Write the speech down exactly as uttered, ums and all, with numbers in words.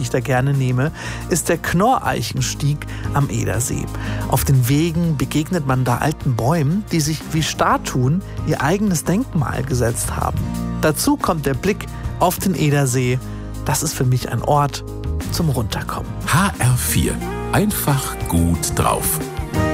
ich da gerne nehme, ist der Knorreichenstieg am Edersee. Auf den Wegen begegnet man da alten Bäumen, die sich wie Statuen ihr eigenes Denkmal gesetzt haben. Dazu kommt der Blick auf den Edersee. Das ist für mich ein Ort zum Runterkommen. H R vier. Einfach gut drauf.